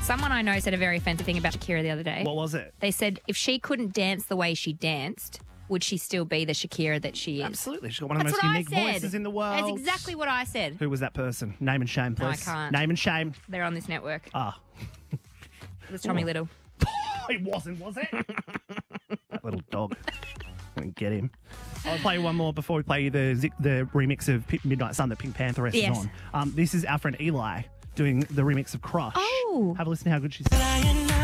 Someone I know said a very offensive thing about Shakira the other day. What was it? They said if she couldn't dance the way she danced, would she still be the Shakira that she is? Absolutely. She's got one of the That's most what I unique said. voices in the world. That's exactly what I said. Who was that person? Name and shame, No, I please. can't. Name and shame. They're on this network. Ah. It was Tommy Little. It wasn't, was it? That little dog. Gonna get him. I'll play you one more before we play you the remix of Midnight Sun that Pink Pantheress Yes. is on. This is our friend Eli doing the remix of Crush. Oh. Have a listen to how good she's singing.